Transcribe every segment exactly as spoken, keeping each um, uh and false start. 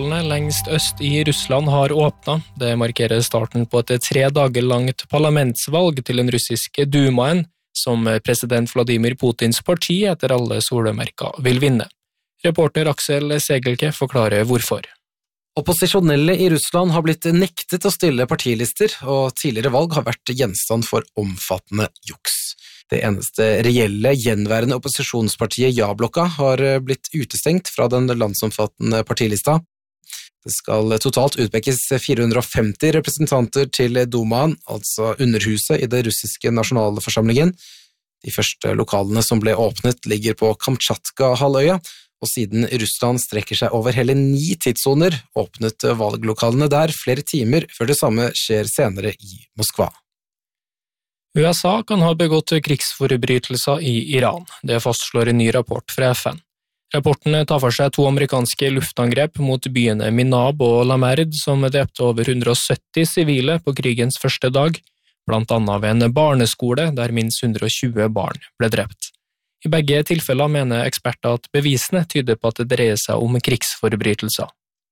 valglokalene lengst øst i Russland har åpnet. Det markerer starten på et tre dager langt parlamentsvalg til den russiske Dumaen, som president Vladimir Putins parti etter alle solemerker vil vinne. Reporter Aksel Segelke forklarer hvorfor. Opposisjonelle i Russland har blitt nektet å stille partilister, og tidligere valg har vært gjenstand for omfattende juks. Det eneste reelle gjenværende opposisjonspartiet Ja-blokka har blitt utestengt fra den landsomfattende partilista. Det skal totalt utpekes fire hundre og femti representanter til Dumaen, altså underhuset i det russiske nasjonale forsamlingen. De første lokalene som ble åpnet ligger på Kamtsjatka-halvøya, og siden Russland strekker seg over hele ni tidssoner, åpnet valglokalene der flere timer før det samme skjer senere i Moskva. U S A kan ha begått krigsforbrytelser i Iran. Det fastslår en ny rapport fra F N. Rapporten tar for seg to amerikanske luftangrep mot byene Minab og Lamerd, som drepte over hundre og sytti sivile på krigens første dag, blant annet ved en barneskole der minst hundre og tjue barn ble drept. I begge tilfeller mener eksperter at bevisene tyder på at det dreier seg om krigsforbrytelser.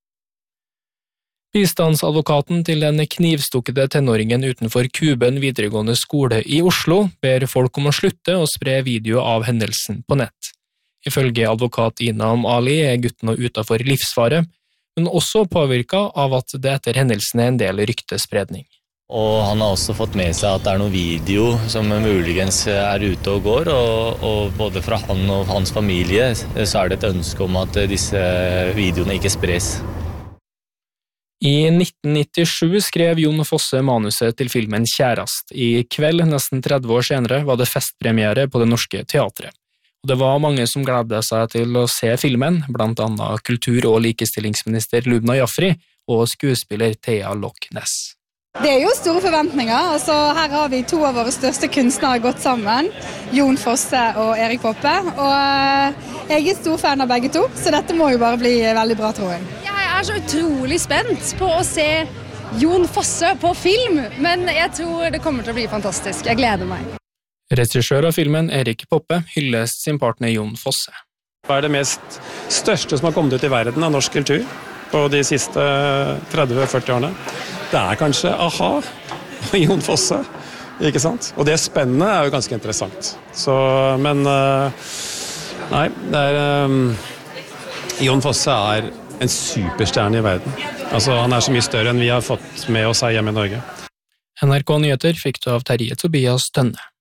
Bistandsadvokaten til den knivstukkede tenåringen utenfor Kuben videregående skole i Oslo ber folk om å slutte å spre video av hendelsen på nett. Ifølge advokat Inam Ali er gutten nå utenfor livsfare, men også påvirket av at det etter hendelsen er en del ryktespredning. Og han har også fått med seg at det er noen video som muligens er ute og går, og, og både fra han og hans familie så er det et ønske om at disse videoene ikke spres. I nitten nittisju skrev Jon Fosse manuset til filmen Kjærast. I kveld, nesten tretti år senere, var det festpremiere på Det Norske Teatret. Og det var mange som gledet seg til å se filmen, blant annet kultur- og likestillingsminister Lubna Jafri og skuespiller Thea Loch Ness. Det er jo store forventninger. Altså, her har vi to av våre største kunstnere gått sammen, Jon Fosse og Erik Poppe. Og jeg er stor fan av begge to, så dette må jo bare bli veldig bra, tror jeg. Jeg er så utrolig spent på å se Jon Fosse på film, men jeg tror det kommer til å bli fantastisk. Jeg gleder meg. Regissør av filmen, Erik Poppe, hylles sin partner Jon Fosse. Hva er det mest største som har kommet ut i verden av norsk kultur på de siste tretti til førti årene? Det er kanskje A-ha og Jon Fosse, ikke sant? Og det spennende er jo ganske interessant. Så, men nei, det er um, Jon Fosse er en superstjerne i verden. Altså, han er så mye større enn vi har fått med oss her hjemme i Norge. N R K Nyheter fikk du av Terje Tobias Tønne.